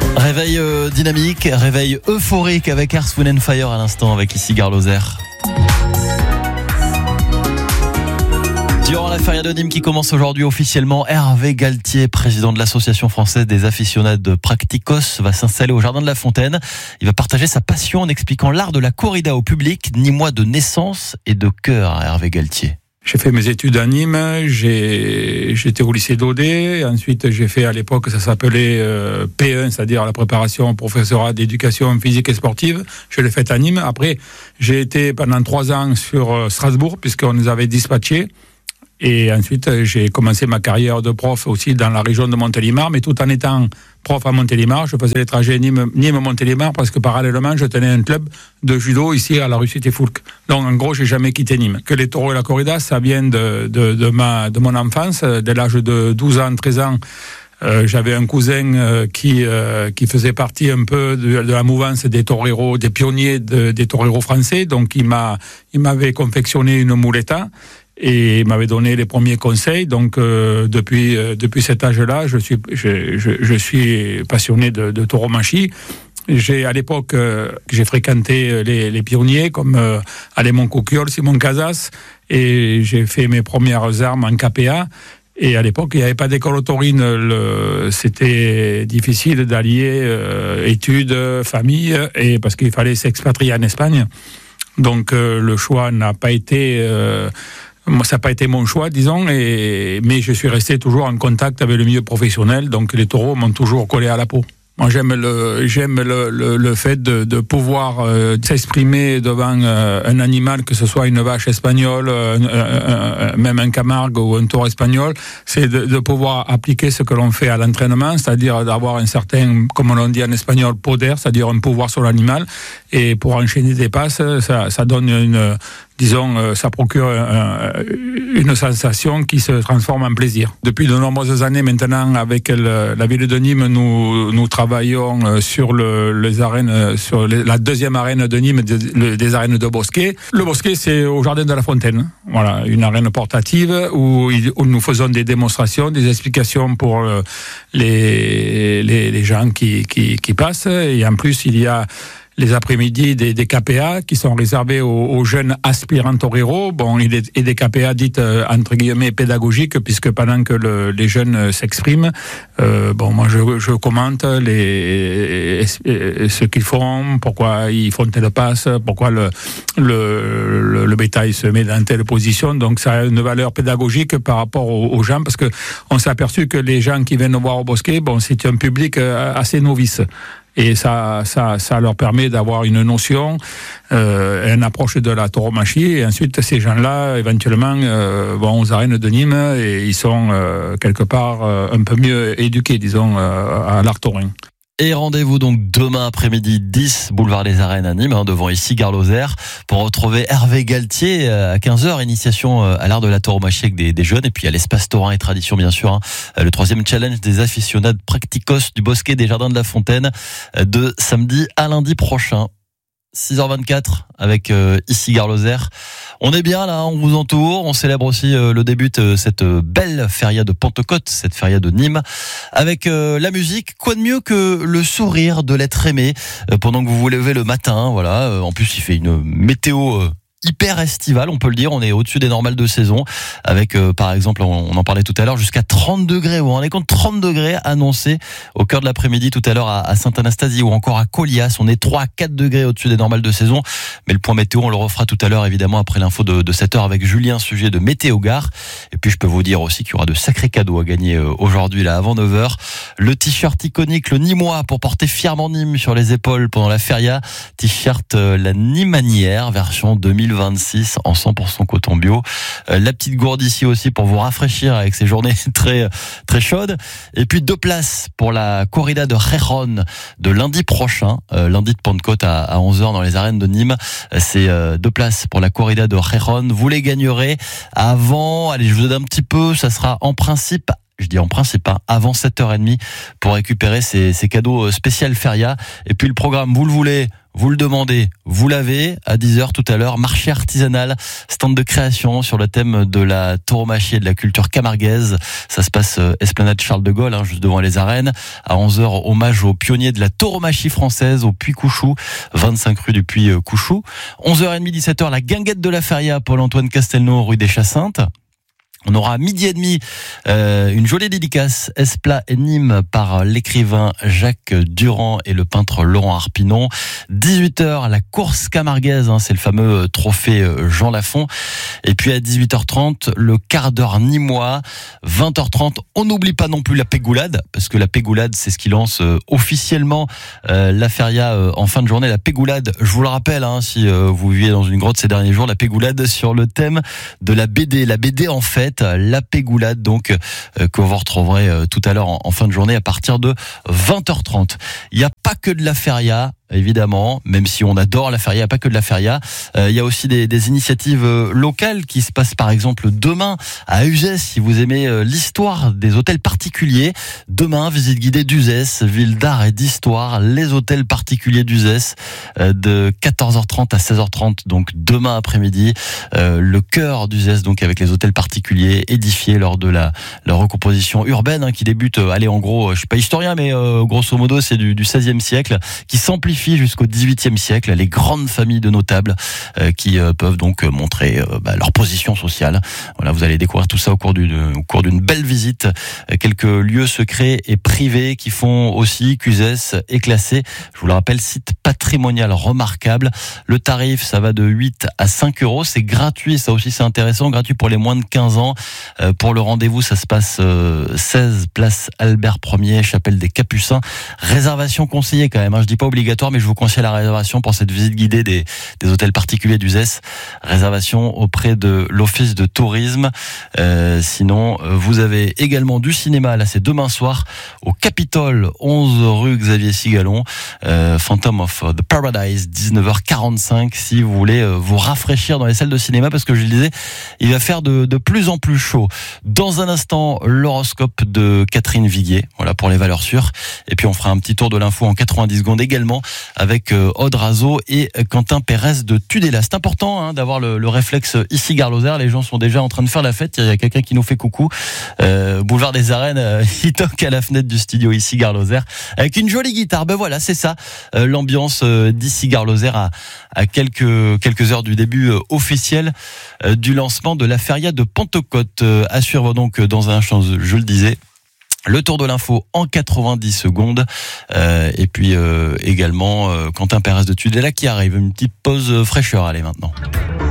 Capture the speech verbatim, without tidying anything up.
Réveil euh, dynamique, réveil euphorique avec Earth, Wind and Fire à l'instant avec ici Garloser. Durant la feria de Nîmes qui commence aujourd'hui officiellement, Hervé Galtier, président de l'association française des aficionados practicos, va s'installer au jardin de la Fontaine. Il va partager sa passion en expliquant l'art de la corrida au public, nîmois de naissance et de cœur, Hervé Galtier. J'ai fait mes études à Nîmes, j'ai, j'étais au lycée d'Audet, ensuite j'ai fait à l'époque, ça s'appelait euh, P un, c'est-à-dire la préparation au professorat d'éducation physique et sportive, je l'ai faite à Nîmes. Après, j'ai été pendant trois ans sur euh, Strasbourg, puisqu'on nous avait dispatchés. Et ensuite, j'ai commencé ma carrière de prof aussi dans la région de Montélimar, mais tout en étant prof à Montélimar, je faisais les trajets Nîmes-Montélimar parce que parallèlement, je tenais un club de judo ici à la rue Cité-Foulques. Donc, en gros, j'ai jamais quitté Nîmes. Que les taureaux et la corrida, ça vient de, de, de ma, de mon enfance, dès l'âge de douze ans, treize ans. Euh, j'avais un cousin euh, qui euh, qui faisait partie un peu de, de la mouvance des toreros, des pionniers de, des toreros français. Donc, il m'a, il m'avait confectionné une muleta. Et il m'avait donné les premiers conseils. Donc euh, depuis euh, depuis cet âge-là, je suis je, je, je suis passionné de, de tauromachie. J'ai à l'époque euh, j'ai fréquenté les, les pionniers comme euh, Alémon Coquiol, Simon Casas, et j'ai fait mes premières armes en K P A. Et à l'époque, il n'y avait pas d'école taurine. Le, c'était difficile d'allier euh, études, famille, et parce qu'il fallait s'expatrier en Espagne. Donc euh, le choix n'a pas été euh, Moi, ça n'a pas été mon choix, disons, et, mais je suis resté toujours en contact avec le milieu professionnel, donc les taureaux m'ont toujours collé à la peau. Moi, j'aime le, j'aime le, le, le fait de, de pouvoir euh, s'exprimer devant euh, un animal, que ce soit une vache espagnole, euh, euh, euh, même un Camargue ou un taureau espagnol, c'est de, de pouvoir appliquer ce que l'on fait à l'entraînement, c'est-à-dire d'avoir un certain, comme on dit en espagnol, poder, c'est-à-dire un pouvoir sur l'animal, et pour enchaîner des passes, ça, ça donne une... disons, ça procure une sensation qui se transforme en plaisir. Depuis de nombreuses années maintenant, avec le, la ville de Nîmes, nous, nous travaillons sur le, les arènes, sur les, la deuxième arène de Nîmes, des, des arènes de Bosquet. Le Bosquet, c'est au jardin de la Fontaine. Voilà, une arène portative où, où nous faisons des démonstrations, des explications pour les, les, les gens qui, qui, qui passent. Et en plus, il y a les après-midi des, des K P A qui sont réservés aux, aux jeunes aspirants toreros, bon, et des, et des K P A dites euh, entre guillemets pédagogiques, puisque pendant que le, les jeunes s'expriment, euh, bon, moi je, je commente les, ce qu'ils font, pourquoi ils font telle passe, pourquoi le, le, le, le bétail se met dans telle position. Donc ça a une valeur pédagogique par rapport aux, aux gens, parce que on s'est aperçu que les gens qui viennent nous voir au Bosquet, bon, c'est un public assez novice. Et ça, ça, ça leur permet d'avoir une notion, euh, une approche de la tauromachie. Et ensuite, ces gens-là, éventuellement, euh, vont aux arènes de Nîmes et ils sont euh, quelque part euh, un peu mieux éduqués, disons, euh, à l'art taurin. Et rendez-vous donc demain après-midi dix, boulevard des Arènes à Nîmes, hein, devant ici Garloser, pour retrouver Hervé Galtier à quinze heures, initiation à l'art de la tauromachie avec des, des jeunes, et puis à l'espace taurin et tradition bien sûr, hein, le troisième challenge des aficionados practicos du Bosquet des Jardins de la Fontaine, de samedi à lundi prochain. six heures vingt-quatre avec euh, ici Garloser. On est bien là, on vous entoure, on célèbre aussi euh, le début de cette euh, belle feria de Pentecôte, cette feria de Nîmes, avec euh, la musique. Quoi de mieux que le sourire de l'être aimé euh, pendant que vous vous levez le matin, voilà. Euh, en plus, il fait une météo euh, hyper estivale, on peut le dire, on est au-dessus des normales de saison, avec euh, par exemple, on, on en parlait tout à l'heure, jusqu'à trente degrés, vous vous rendez compte, trente degrés annoncés au cœur de l'après-midi tout à l'heure à, à Sainte-Anastasie ou encore à Colias, on est trois à quatre degrés au-dessus des normales de saison, mais le point météo, on le refera tout à l'heure évidemment après l'info de, de sept heures avec Julien, sujet de Météo Gare, et puis je peux vous dire aussi qu'il y aura de sacrés cadeaux à gagner euh, aujourd'hui là avant neuf heures, le t-shirt iconique, le Nîmois pour porter fièrement Nîmes sur les épaules pendant la feria, t-shirt euh, la Nîmanière version deux mille vingt-six en cent pour cent coton bio. Euh, la petite gourde ici aussi pour vous rafraîchir avec ces journées très très chaudes. Et puis deux places pour la corrida de Gijón de lundi prochain, euh, lundi de Pentecôte à, à onze heures dans les arènes de Nîmes. C'est euh, deux places pour la corrida de Gijón. Vous les gagnerez avant, allez, je vous donne un petit peu, ça sera en principe je dis en principe, hein, avant sept heures trente pour récupérer ces, ces cadeaux spécial feria. Et puis le programme, vous le voulez vous le demandez, vous l'avez. À dix heures tout à l'heure, marché artisanal, stand de création sur le thème de la tauromachie et de la culture camarguaise. Ça se passe euh, Esplanade Charles de Gaulle, hein, juste devant les arènes. À onze heures, hommage aux pionniers de la tauromachie française au Puy Couchou, vingt-cinq rue du Puy Couchou. onze heures trente, dix-sept heures, la guinguette de la Feria, Paul-Antoine Castelnau, rue des Chassaintes. On aura à midi et demi euh, une jolie dédicace Esplat et Nîmes par l'écrivain Jacques Durand et le peintre Laurent Harpinon. dix-huit heures, la course camarguaise, hein, c'est le fameux trophée Jean Lafont. Et puis à dix-huit heures trente, le quart d'heure nîmois. vingt heures trente, on n'oublie pas non plus la pégoulade, parce que la pégoulade, c'est ce qui lance euh, officiellement euh, la feria euh, en fin de journée. La pégoulade, je vous le rappelle, hein, si euh, vous viviez dans une grotte ces derniers jours, la pégoulade sur le thème de la B D. La B D en fait, la pégoulade donc euh, que vous retrouverez euh, tout à l'heure en, en fin de journée à partir de vingt heures trente. Il n'y a pas que de la feria, évidemment, même si on adore la feria, il n'y a pas que de la feria. Euh, il y a aussi des, des initiatives euh, locales qui se passent par exemple demain à Uzès, si vous aimez euh, l'histoire des hôtels particuliers. Demain, visite guidée d'Uzès, ville d'art et d'histoire, les hôtels particuliers d'Uzès, euh, de quatorze heures trente à seize heures trente, donc demain après-midi. Euh, le cœur d'Uzès, donc avec les hôtels particuliers édifiés lors de la, la recomposition urbaine, hein, qui débute, euh, allez en gros, je suis pas historien, mais euh, grosso modo c'est du, du seizième siècle, qui s'amplifie jusqu'au dix-huitième siècle, les grandes familles de notables euh, qui euh, peuvent donc euh, montrer euh, bah, leur position sociale. Voilà, vous allez découvrir tout ça au cours d'une au cours d'une belle visite. Euh, quelques lieux secrets et privés qui font aussi qu'Uzès est classé, je vous le rappelle, site patrimonial remarquable. Le tarif, ça va de huit à cinq euros. C'est gratuit, ça aussi c'est intéressant, gratuit pour les moins de quinze ans. Euh, pour le rendez-vous, ça se passe euh, seize place Albert Ier, chapelle des Capucins. Réservation conseillée quand même, hein, je dis pas obligatoire, mais je vous conseille la réservation pour cette visite guidée des, des hôtels particuliers d'Uzès. Réservation auprès de l'office de tourisme. Euh, sinon, vous avez également du cinéma. Là, c'est demain soir au Capitole, onze rue Xavier Sigalon. Euh, Phantom of the Paradise, dix-neuf heures quarante-cinq. Si vous voulez euh, vous rafraîchir dans les salles de cinéma, parce que je le disais, il va faire de, de plus en plus chaud. Dans un instant, l'horoscope de Catherine Viguier. Voilà pour les valeurs sûres. Et puis on fera un petit tour de l'info en quatre-vingt-dix secondes également, avec Aude Razo et Quentin Pérez de Tudela. C'est important hein, d'avoir le, le réflexe ici Gare Lozère. Les gens sont déjà en train de faire la fête. Il y a quelqu'un qui nous fait coucou. Euh, boulevard des Arènes, euh, il toque à la fenêtre du studio ici Gare Lozère avec une jolie guitare. Ben voilà, c'est ça euh, l'ambiance euh, d'ici Gare Lozère à, à quelques quelques heures du début euh, officiel euh, du lancement de la feria de Pentecôte. Euh, à suivre donc dans un instant, je le disais. Le tour de l'info en quatre-vingt-dix secondes euh, et puis euh, également euh, Quentin Pérez de Tudela qui arrive. Une petite pause fraîcheur, allez maintenant.